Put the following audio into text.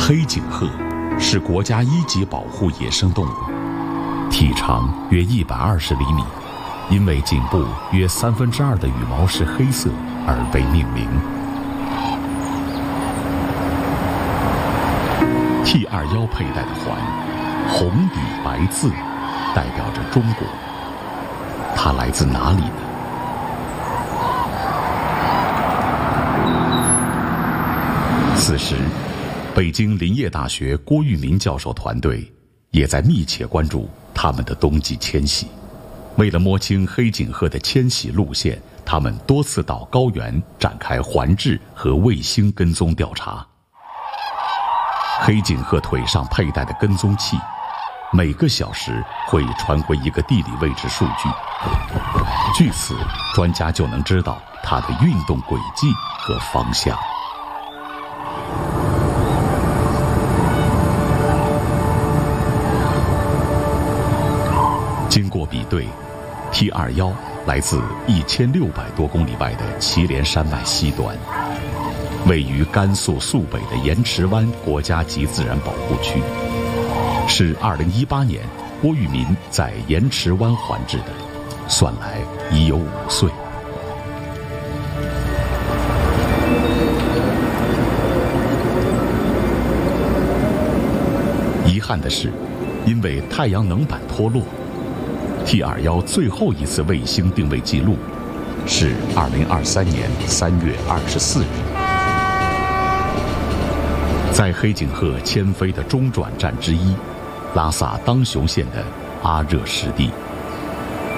黑颈鹤是国家1级保护野生动物，体长约120厘米，因为颈部约2/3的羽毛是黑色而被命名。T21佩戴的环，红底白字，代表着中国。它来自哪里呢？此时，北京林业大学郭玉民教授团队也在密切关注它们的冬季迁徙。为了摸清黑颈鹤的迁徙路线，他们多次到高原展开环质和卫星跟踪调查。黑颈鹤腿上佩戴的跟踪器，每个小时会传回一个地理位置数据，据此，专家就能知道它的运动轨迹和方向。经过比对， T21来自1600多公里外的祁连山脉西端，位于甘肃肃北的盐池湾国家级自然保护区，是2018年郭玉民在盐池湾环质的，算来已有5岁。遗憾的是，因为太阳能板脱落，T21最后一次卫星定位记录是2023年3月24日，在黑颈鹤迁飞的中转站之一，拉萨当雄县的阿热湿地。